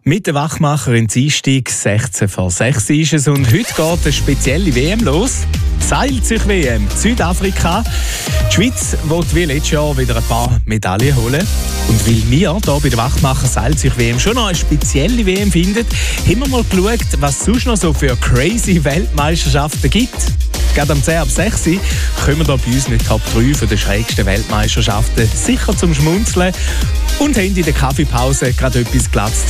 Mit den Wachmacher in Dienstag, 16 vor 6 ist es und heute geht eine spezielle WM los. Seilzeug-WM, Südafrika. Die Schweiz will wie letztes Jahr wieder ein paar Medaillen holen. Und weil wir hier bei der Wachmacher Seilzeug-WM schon noch eine spezielle WM finden, haben wir mal geschaut, was es sonst noch so für crazy Weltmeisterschaften gibt. Gerade am 10 ab 6 kommen wir bei uns in die Top 3 der schrägsten Weltmeisterschaften sicher zum Schmunzeln und haben in der Kaffeepause gerade etwas Glatz